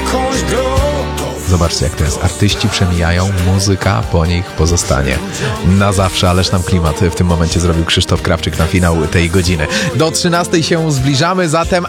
Zobaczcie, jak to jest. Artyści przemijają, muzyka po nich pozostanie na zawsze, ależ nam klimat w tym momencie zrobił Krzysztof Krawczyk na finał tej godziny. Do 13 się zbliżamy, zatem